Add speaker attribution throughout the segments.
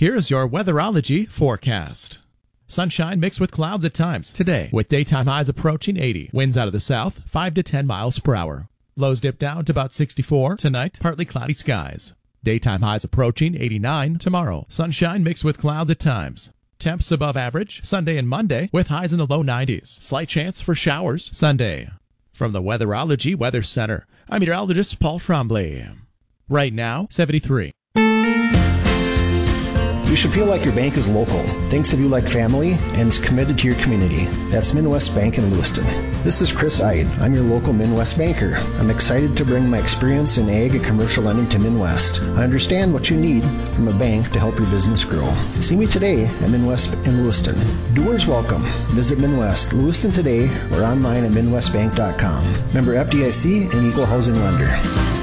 Speaker 1: Here's your weatherology forecast. Sunshine mixed with clouds at times today, with daytime highs approaching 80. Winds out of the south, 5 to 10 miles per hour. Lows dip down to about 64 tonight, partly cloudy skies. Daytime highs approaching 89 tomorrow. Sunshine mixed with clouds at times. Temps above average Sunday and Monday, with highs in the low 90s. Slight chance for showers Sunday. From the Weatherology Weather Center, I'm meteorologist Paul Trombley. Right now, 73.
Speaker 2: You should feel like your bank is local, thinks of you like family, and is committed to your community. That's Midwest Bank in Lewiston. This is Chris Eid. I'm your local Midwest banker. I'm excited to bring my experience in ag and commercial lending to Midwest. I understand what you need from a bank to help your business grow. See me today at Midwest in Lewiston. Doers welcome. Visit Midwest, Lewiston today, or online at midwestbank.com. Member FDIC and equal housing lender.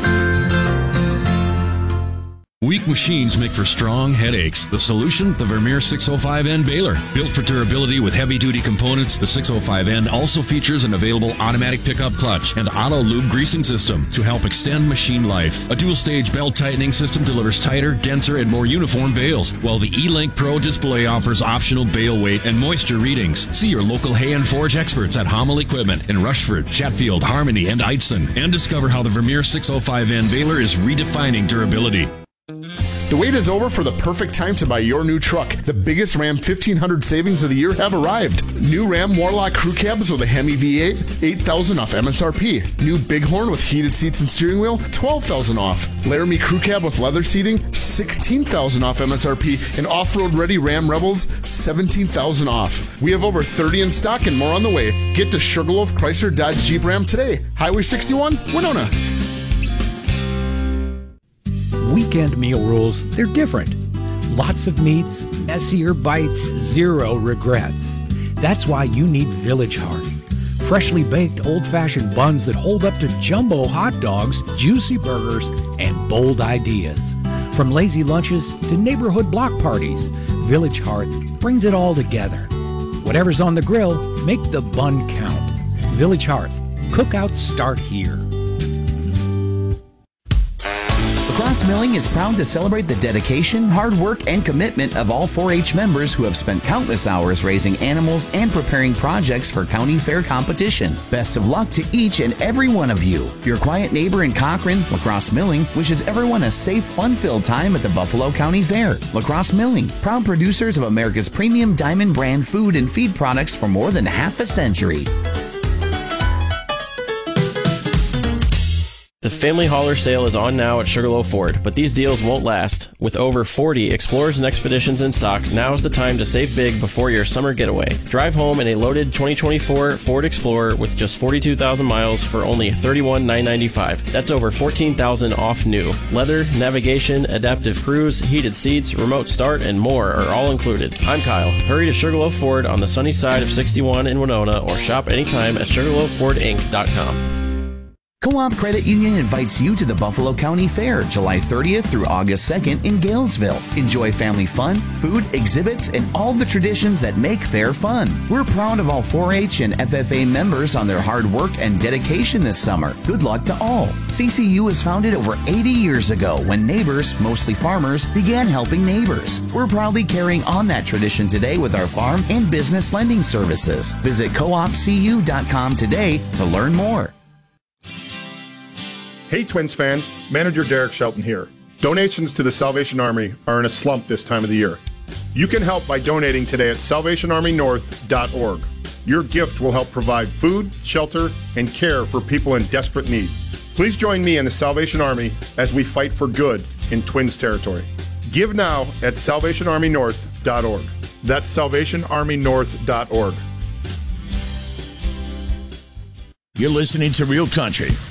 Speaker 3: Weak machines make for strong headaches. The solution? The Vermeer 605N baler. Built for durability with heavy-duty components, the 605N also features an available automatic pickup clutch and auto-lube greasing system to help extend machine life. A dual-stage belt tightening system delivers tighter, denser, and more uniform bales, while the E-Link Pro display offers optional bale weight and moisture readings. See your local Hay and Forge experts at Hommel Equipment in Rushford, Chatfield, Harmony, and Eidston, and discover how the Vermeer 605N baler is redefining durability.
Speaker 4: The wait is over for the perfect time to buy your new truck. The biggest Ram 1500 savings of the year have arrived. New Ram Warlock crew cabs with a Hemi V8, $8,000 off MSRP. New Bighorn with heated seats and steering wheel, $12,000 off. Laramie crew cab with leather seating, $16,000 off MSRP. And off-road ready Ram Rebels, $17,000 off. We have over 30 in stock and more on the way. Get to Sugarloaf Chrysler Dodge Jeep Ram today. Highway 61, Winona.
Speaker 5: Weekend meal rules, they're different. Lots of meats, messier bites, zero regrets. That's why you need Village Hearth. Freshly baked old-fashioned buns that hold up to jumbo hot dogs, juicy burgers, and bold ideas. From lazy lunches to neighborhood block parties, Village Hearth brings it all together. Whatever's on the grill, make the bun count. Village Hearth. Cookouts start here.
Speaker 6: Lacrosse Milling is proud to celebrate the dedication, hard work, and commitment of all 4-H members who have spent countless hours raising animals and preparing projects for county fair competition. Best of luck to each and every one of you. Your quiet neighbor in Cochrane, Lacrosse Milling, wishes everyone a safe, fun-filled time at the Buffalo County Fair. Lacrosse Milling, proud producers of America's premium Diamond brand food and feed products for more than half a century.
Speaker 7: The Family Hauler sale is on now at Sugarloaf Ford, but these deals won't last. With over 40 Explorers and Expeditions in stock, now is the time to save big before your summer getaway. Drive home in a loaded 2024 Ford Explorer with just 42,000 miles for only $31,995. That's over $14,000 off new. Leather, navigation, adaptive cruise, heated seats, remote start, and more are all included. I'm Kyle. Hurry to Sugarloaf Ford on the sunny side of 61 in Winona or shop anytime at SugarloafFordInc.com.
Speaker 6: Co-op Credit Union invites you to the Buffalo County Fair, July 30th through August 2nd in Galesville. Enjoy family fun, food, exhibits, and all the traditions that make fair fun. We're proud of all 4-H and FFA members on their hard work and dedication this summer. Good luck to all. CCU was founded over 80 years ago when neighbors, mostly farmers, began helping neighbors. We're proudly carrying on that tradition today with our farm and business lending services. Visit coopcu.com today to learn more.
Speaker 4: Hey Twins fans, Manager Derek Shelton here. Donations to the Salvation Army are in a slump this time of the year. You can help by donating today at salvationarmynorth.org. Your gift will help provide food, shelter, and care for people in desperate need. Please join me and the Salvation Army as we fight for good in Twins territory. Give now at salvationarmynorth.org. That's salvationarmynorth.org.
Speaker 8: You're listening to Real Country